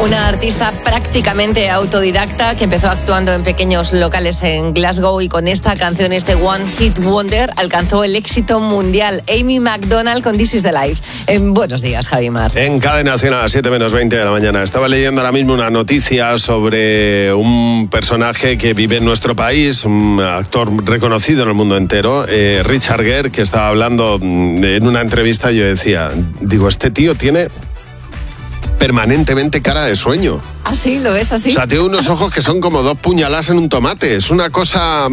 una artista prácticamente autodidacta que empezó actuando en pequeños locales en Glasgow y con esta canción, este One Hit Wonder, alcanzó el éxito mundial. Amy Macdonald con This Is The Life. Buenos días, Javi Mar. En Cadena Nacional, a las 7:20 de la mañana. Estaba leyendo ahora mismo una noticia sobre un personaje que vive en nuestro país, un actor reconocido en el mundo entero, Richard Gere, que estaba hablando en una entrevista. Yo decía, este tío tiene permanentemente cara de sueño. ¿Ah, sí? ¿Lo ves así? O sea, tiene unos ojos que son como 2 puñaladas en un tomate. Es una cosa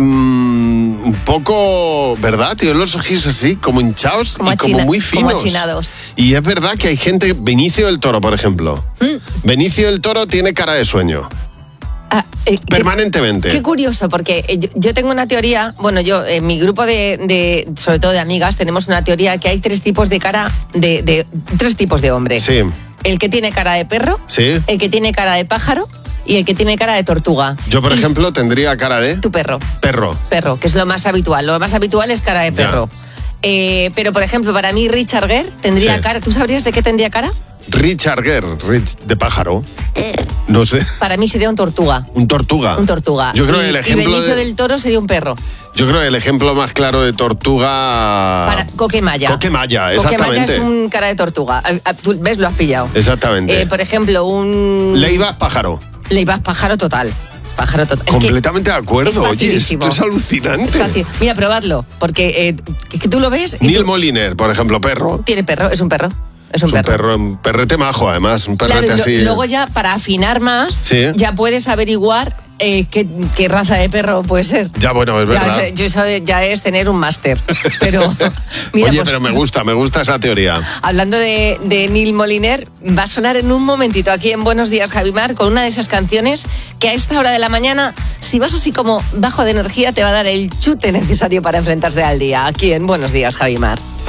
un poco, ¿verdad? Tiene los ojos así, como hinchados y como muy finos. Como achinados. Y es verdad que hay gente, Benicio del Toro, por ejemplo. Benicio del Toro tiene cara de sueño. Permanentemente. Qué curioso, porque yo tengo una teoría, yo en mi grupo de sobre todo de amigas, tenemos una teoría que hay 3 tipos de cara, de 3 tipos de hombre. Sí. El que tiene cara de perro, sí, el que tiene cara de pájaro y el que tiene cara de tortuga. Yo, por ejemplo, tendría cara de... Tu perro. Perro, que es lo más habitual. Lo más habitual es cara de perro. Pero, por ejemplo, para mí Richard Gere tendría cara... ¿Tú sabrías de qué tendría cara? Richard Gere, de pájaro. No sé. Para mí sería un tortuga. Un tortuga. Yo creo que el ejemplo y Benicio del Toro sería un perro. Yo creo que el ejemplo más claro de tortuga... Coquemaya. Coquemaya, exactamente. Coquemaya es un cara de tortuga. ¿Tú ves? Lo has pillado. Exactamente. Por ejemplo, un... Leibas pájaro. Leibas pájaro total. Completamente de acuerdo. Oye, esto es alucinante. Es fácil. Mira, probadlo, porque que tú lo ves... Neil Moliner, por ejemplo, perro. Tiene perro, es un perro. Es un perrete majo, además, un perrete así. Luego ya, para afinar más, ya puedes averiguar qué raza de perro puede ser. Ya, bueno, es verdad. Ya es tener un máster. Pero, mira, oye, pero me gusta esa teoría. Hablando de Neil Moliner, va a sonar en un momentito aquí en Buenos Días, Javi Mar, con una de esas canciones que a esta hora de la mañana, si vas así como bajo de energía, te va a dar el chute necesario para enfrentarte al día. Aquí en Buenos Días, Javi Mar.